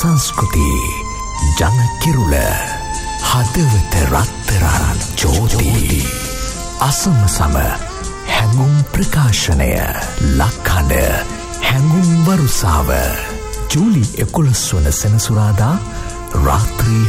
සංස්කෘති ජන කිරුළ හදවත රත්තරන් ජෝති අසමසම හැඟුම් ප්‍රකාශනය ලක්හඬ හැඟුම් වරුසාව ජූලි 11 වන සෙනසුරාදා රාත්‍රී